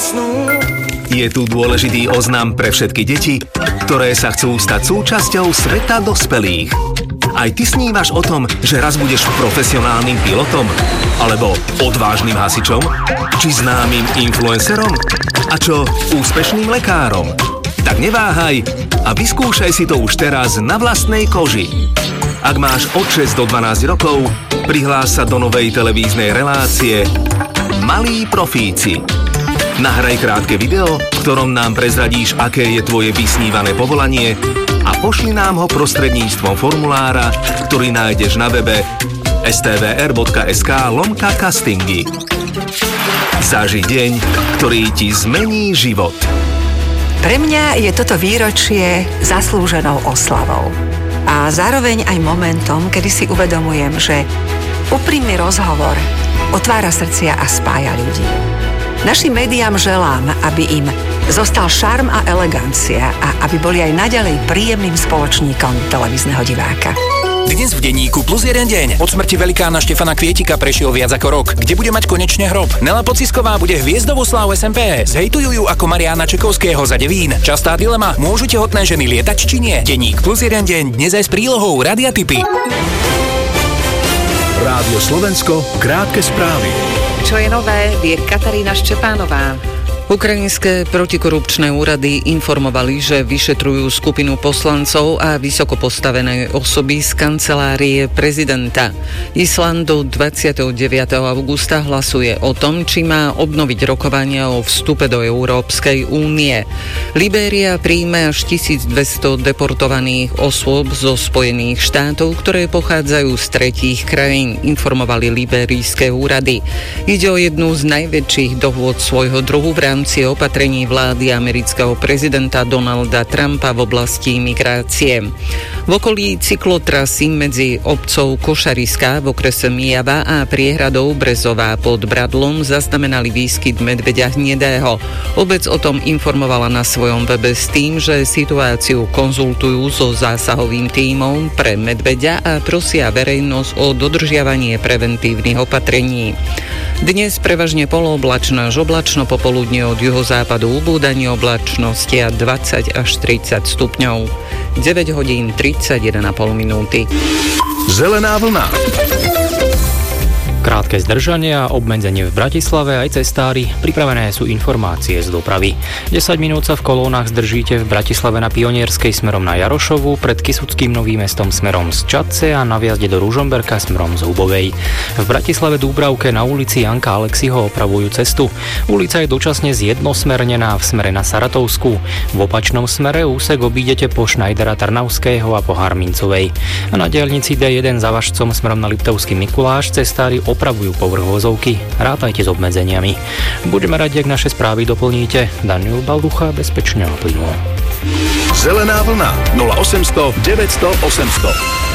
snu. Je tu dôležitý oznam pre všetky deti, ktoré sa chcú stať súčasťou sveta dospelých. Aj ty snívaš o tom, že raz budeš profesionálnym pilotom? Alebo odvážnym hasičom? Či známym influencerom? A čo úspešným lekárom? Tak neváhaj a vyskúšaj si to už teraz na vlastnej koži. Ak máš od 6 do 12 rokov, prihlás sa do novej televíznej relácie Malí profíci. Nahraj krátke video, v ktorom nám prezradíš, aké je tvoje vysnívané povolanie a pošli nám ho prostredníctvom formulára, ktorý nájdeš na webe stvr.sk/castingy. Zaži deň, ktorý ti zmení život. Pre mňa je toto výročie zaslúženou oslavou. A zároveň aj momentom, kedy si uvedomujem, že úprimný rozhovor otvára srdcia a spája ľudí. Našim médiám želám, aby im zostal šarm a elegancia a aby boli aj naďalej príjemným spoločníkom televízneho diváka. Dnes v denníku plus jeden deň. Od smrti velikána Štefana Kvietika prešiel viac ako rok. Kde bude mať konečne hrob? Nela Pocisková bude hviezdou osláv SMP. Zhejtujú ju ako Mariána Čekovského za Devín. Častá dilema. Môžu tehotné ženy lietať či nie? Denník plus jeden deň. Dnes aj s prílohou Radia tipy. Rádio Slovensko, krátke správy. Čo je nové, vie Katarína Štepánová. Ukrajinské protikorupčné úrady informovali, že vyšetrujú skupinu poslancov a vysoko postavené osoby z kancelárie prezidenta. Island do 29. augusta hlasuje o tom, či má obnoviť rokovania o vstupe do Európskej únie. Libéria príjme až 1200 deportovaných osôb zo Spojených štátov, ktoré pochádzajú z tretích krajín, informovali libérijské úrady. Ide o jednu z najväčších dohôd svojho druhu v rámci opatrení vlády amerického prezidenta Donalda Trumpa v oblasti migrácie. V okolí cyklotrasy medzi obcov Košariská v okrese Mijava a priehradou Brezová pod Bradlom zaznamenali výskyt medveďa hnedého. Obec o tom informovala na svojom webe s tým, že situáciu konzultujú so zásahovým tímom pre medveďa a prosia verejnosť o dodržiavanie preventívnych opatrení. Dnes prevažne polooblačno až oblačno, popoludne od juhozápadu ubúdanie oblačnosti a 20 až 30 stupňov. 9 hodín 31,5 minúty. Zelená vlna. Krátke zdržanie a obmedzenie v Bratislave aj cestári. Pripravené sú informácie z dopravy. 10 minút sa v kolónach zdržíte v Bratislave na Pionierskej smerom na Jarošovu, pred Kysuckým Novým Mestom smerom z Čadce a na vjazde do Ružomberka smerom z Hubovej. V Bratislave Dúbravke na ulici Janka Aleksiho opravujú cestu. Ulica je dočasne zjednosmernená v smere na Saratovskú. V opačnom smere úsek obídete po Šnajdera Tarnavského a po Harmincovej. A na diaľnici D1 za Vašcom smerom na Liptovský Mikuláš cestári opravujú povrch vozovky. Rátajte s obmedzeniami. Budeme radi, ak naše správy doplníte. Daniel Balducha, bezpečne a plynulo. Zelená vlna 0800 900 800.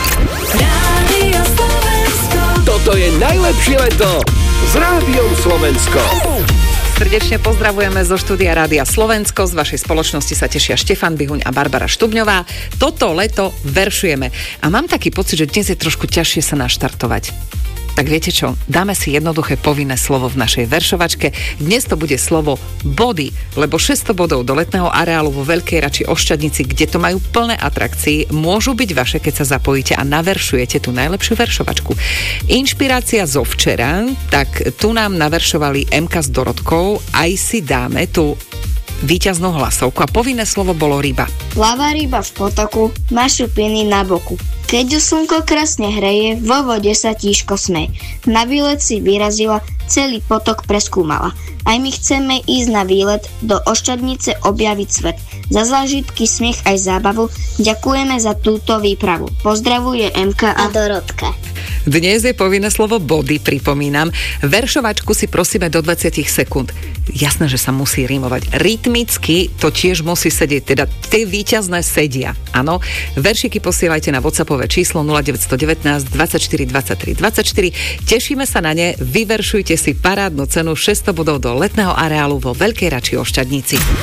Rádio Slovensko. Toto je najlepšie leto s Rádiom Slovensko. Srdečne pozdravujeme zo štúdia Rádia Slovensko. Z vašej spoločnosti sa tešia Štefan Bihuň a Barbara Štubňová. Toto leto veršujeme. A mám taký pocit, že dnes je trošku ťažšie sa naštartovať. Tak viete čo, dáme si jednoduché povinné slovo v našej veršovačke. Dnes to bude slovo body, lebo 600 bodov do letného areálu vo Veľkej Rači Ošťadnici, kde to majú plné atrakcií, môžu byť vaše, keď sa zapojíte a naveršujete tú najlepšiu veršovačku. Inšpirácia zo včera, tak tu nám naveršovali Emka s Dorotkou, aj si dáme tú víťaznú hlasovku a povinné slovo bolo ryba. Plava ryba v potoku, má šupiny na boku. Keď ju slnko krásne hreje, vo vode sa tížko smej. Na výlet si vyrazila, celý potok preskúmala. Aj my chceme ísť na výlet, do Ošťadnice objaviť svet. Za zážitky, smiech aj zábavu ďakujeme za túto výpravu. Pozdravuje MK a Dorotka. Dnes je povinné slovo body, pripomínam. Veršovačku si prosíme do 20 sekúnd. Jasné, že sa musí rimovať. Rytmicky to tiež musí sedieť, teda tie víťazné sedia. Áno, veršiky posielajte na WhatsAppové číslo 0919 24 23 24. Tešíme sa na ne, vyveršujte si parádnu cenu 600 bodov do letného areálu vo Veľkej Rači Ošťadnici.